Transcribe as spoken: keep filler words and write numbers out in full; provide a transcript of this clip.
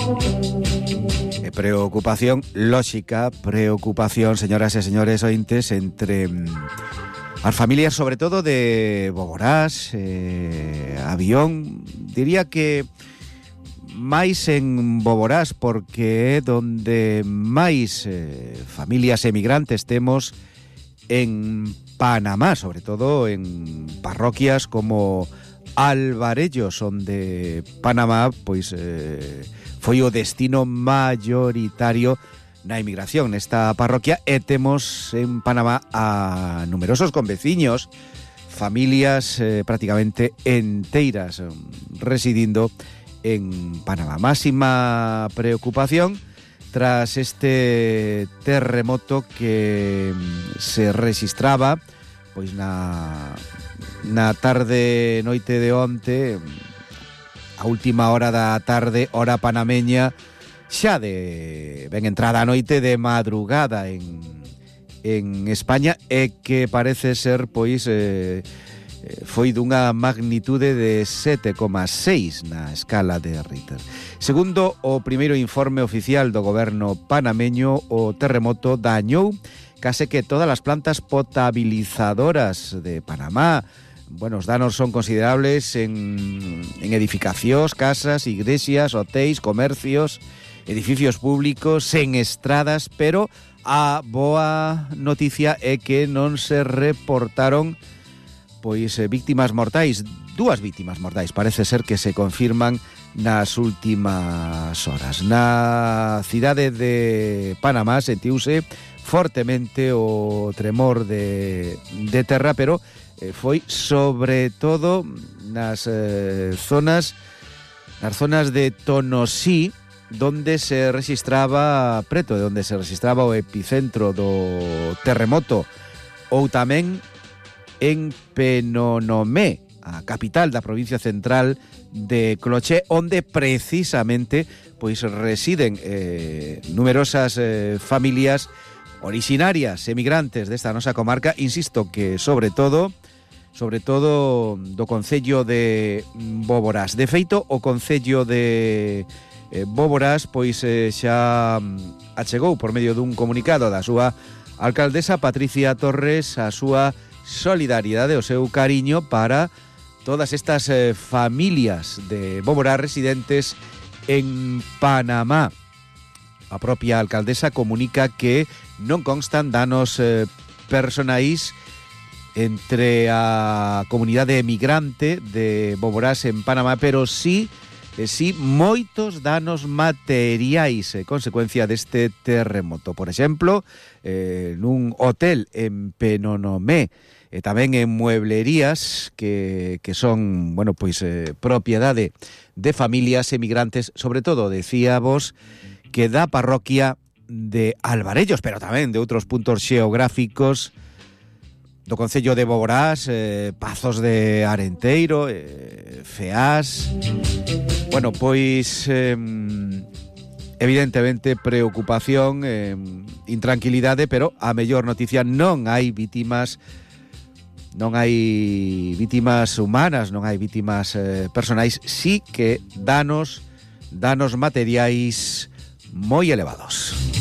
E preocupación lóxica, preocupación, señoras e señores ointes, entre mm, as familias, sobre todo de Boborás, eh, Avión, diría que máis en Boborás, porque é donde máis eh, familias emigrantes temos en Panamá, sobre todo en parroquias como Alvarellos, onde Panamá pois eh, foi o destino mayoritario na emigración nesta parroquia, e temos en Panamá a numerosos conveciños, familias eh, prácticamente enteiras residindo en Panamá. Máxima preocupación tras este terremoto que se registraba pois na na tarde noite de onte, a última hora da tarde, hora panameña, xa de ben entrada a noite, de madrugada en en España, e que parece ser pois eh, foi dunha magnitude de sete coma seis na escala de Richter. Segundo o primeiro informe oficial do goberno panameño, o terremoto dañou case que todas as plantas potabilizadoras de Panamá. Bueno, os danos son considerables en, en edificacións, casas, igrexas, hotéis, comercios, edificios públicos, en estradas, pero a boa noticia é que non se reportaron pois víctimas mortais. Dúas víctimas mortais parece ser que se confirman nas últimas horas. Na cidade de Panamá sentiuse fortemente o tremor de, de terra, pero eh, foi sobre todo nas eh, zonas nas zonas de Tonosí, donde se registraba preto de onde se registraba o epicentro do terremoto, ou tamén en Penonomé, a capital da provincia central de Cloché, onde precisamente pois residen eh, numerosas eh, familias orixinarias, emigrantes desta nosa comarca, insisto que sobre todo sobre todo do concello de Boborás. De feito, o concello de eh, Boborás pois eh, xa achegou por medio dun comunicado da súa alcaldesa Patricia Torres a súa solidaridade, o seu cariño para todas estas eh, familias de Boborás residentes en Panamá. A propia alcaldesa comunica que non constan danos eh, personais entre a comunidade emigrante de Boborás en Panamá, pero sí, eh, sí moitos danos materiais en consecuencia deste terremoto. Por exemplo, eh, nun hotel en Penonomé, e tamén en mueblerías que, que son, bueno, pois eh, propiedade de familias emigrantes, sobre todo, decíamos, que da parroquia de Alvarellos, pero tamén de outros puntos xeográficos do concello de Boborás, eh, Pazos de Arenteiro, eh, Feás. Bueno, pois eh, evidentemente preocupación, eh, intranquilidade, pero a mellor noticia, non hai vítimas. Non hai vítimas humanas, non hai vítimas eh, personais, sí que danos, danos materiais moi elevados.